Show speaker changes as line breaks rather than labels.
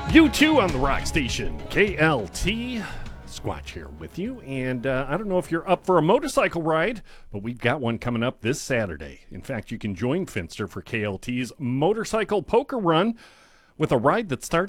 You too on the rock station, KLT. Squatch here with you. And I don't know if you're up for a motorcycle ride, but we've got one coming up this Saturday. In fact, you can join Finster for KLT's motorcycle poker run with a ride that starts